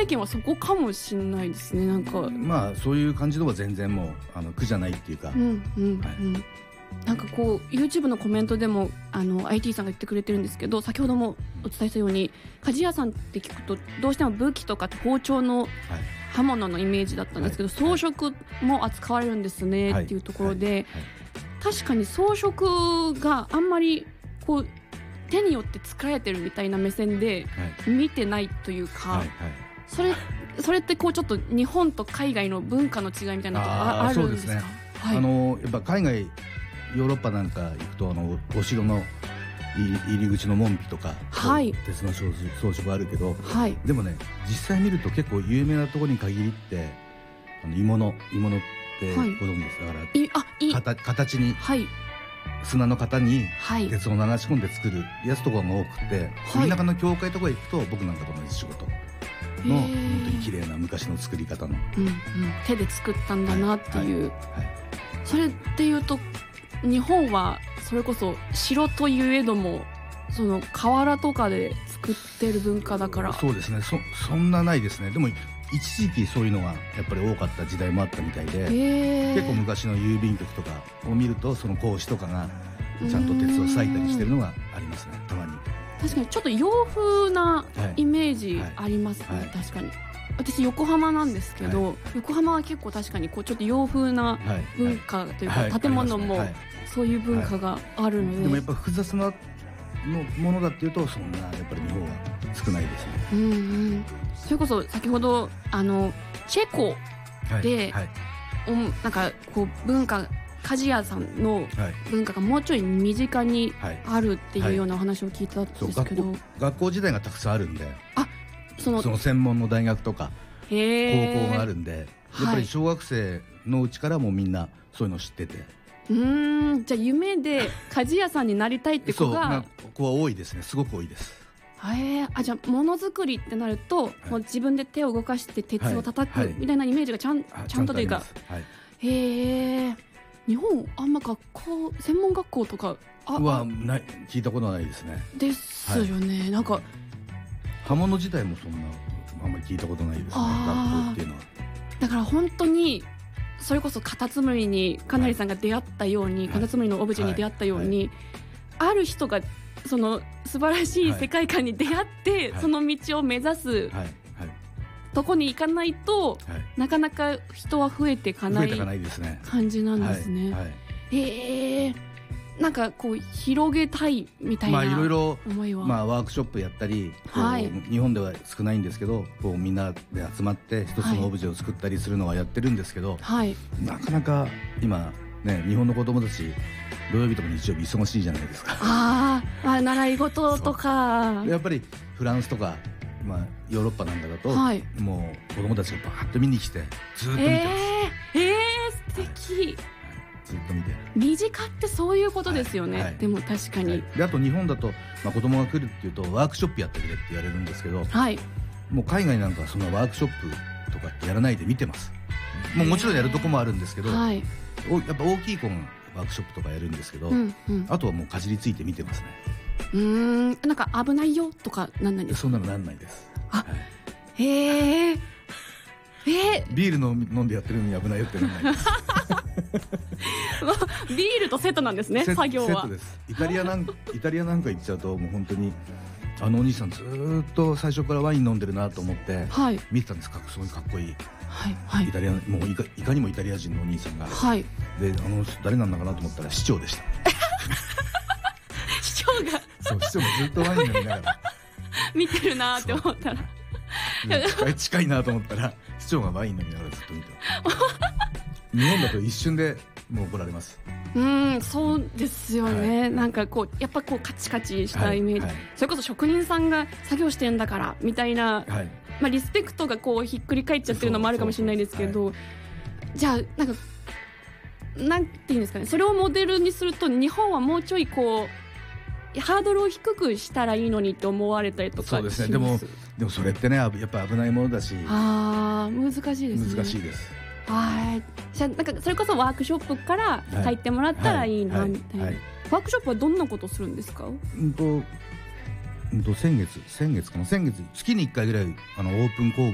体験はそこかもしれないですね。なんかまあそういう感じのは全然もう苦じゃないっていうか、 なんかこう YouTube のコメントでもIT さんが言ってくれてるんですけど、先ほどもお伝えしたように鍛冶屋さんって聞くとどうしても武器とか包丁の刃物のイメージだったんですけど、装飾も扱われるんですねっていうところで、確かに装飾があんまりこう手によって作られてるみたいな目線で見てないというか、それってこうちょっと日本と海外の文化の違いみたいなのがあるんですか？ そうですね、やっぱ海外ヨーロッパなんか行くとお城の入り口の門扉とか、鉄の装飾あるけど、でもね実際見ると結構有名なところに限って鋳物ってご存知です。だから形に、砂の型に鉄を流し込んで作るやつとかが多くて、田舎の教会とか行くと僕なんかと同じ仕事の本当に綺麗な昔の作り方の、 手で作ったんだなっていう、それっていうと日本はそれこそ城といえどもその瓦とかで作ってる文化だから。 そうですね、そんなないですね。でも一時期そういうのがやっぱり多かった時代もあったみたいで、結構昔の郵便局とかを見るとその格子とかがちゃんと鉄を裂いたりしてるのがありますね、たまに。 確かにちょっと洋風なイメージありますね、確かに。私横浜なんですけど、横浜は結構確かにこうちょっと洋風な文化というか、建物もそういう文化があるので、 でもやっぱ複雑なものだっていうとそんなやっぱり日本は少ないですね。 それこそ先ほどチェコで、なんかこう文化鍛冶屋さんの文化がもうちょい身近にあるっていうようなお話を聞いたんですけど、 学校時代がたくさんあるんで、その専門の大学とか高校があるんで、やっぱり小学生のうちからもみんなそういうの知ってて、 じゃあ夢で鍛冶屋さんになりたいって子が子は多いですね、すごく多いです。 じゃあものづくりってなると、もう自分で手を動かして鉄を叩くみたいなイメージがちゃんとというか、日本あんま専門学校とかは聞いたことないですね。 ですよね、なんか刃物自体もそんなあんまり聞いたことないですね、学校っていうのは。だから本当にそれこそカタツムリにかなりさんが出会ったように、カタツムリのオブジェに出会ったように、ある人がその素晴らしい世界観に出会って、その道を目指すとこに行かないと、なかなか人は増えていかない感じなんですね。なんかこう広げたいみたいな思いは、 いろいろワークショップやったり、日本では少ないんですけど、こうみんなで集まって一つのオブジェを作ったりするのはやってるんですけど、なかなか今ね、日本の子供たち土曜日とか日曜日忙しいじゃないですか。 習い事とかやっぱりフランスとか、ヨーロッパなんかだと、もう子供たちがバーッと見に来てずっと見てます。 素敵。 ずっと見て、 身近ってそういうことですよね。でも確かに、 であと日本だと、子供が来るっていうとワークショップやってくれって言われるんですけど、もう海外なんかはそんなワークショップとかってやらないで見てます。もちろんやるとこもあるんですけど、やっぱ大きい子がワークショップとかやるんですけど、あとはもうかじりついて見てますね。 なんか危ないよとかなんないんですか？ そんなのなんないです。ビール飲んでやってるのに危ないよってなんないです。 ビールとセットなんですね、作業は。 セットです。イタリアなんか行っちゃうともう本当にお兄さんずっと最初からワイン飲んでるなと思って見てたんです。すごいかっこいいイタリア、もういかにもイタリア人のお兄さんが、で誰なんだかなと思ったら市長でした。 市長が市長もずっとワイン飲みながら見てるなって思ったら近いなと思ったら市長がワイン飲みながらずっと見てる。日本だと一瞬でもう怒られます。 そうですよね。なんかこうやっぱこうカチカチしたイメージ、それこそ職人さんが作業してんだからみたいな、リスペクトがこうひっくり返っちゃってるのもあるかもしれないですけど、じゃあなんていうんですかね、それをモデルにすると日本はもうちょいこうハードルを低くしたらいいのにって思われたりとかします。 そうですね。でもそれってね、やっぱ危ないものだし、 難しいですね。 難しいです。 じゃあなんかそれこそワークショップから入ってもらったらいいなみたいな。ワークショップはどんなことをするんですか？ 先月かな、月に1回ぐらいオープン工房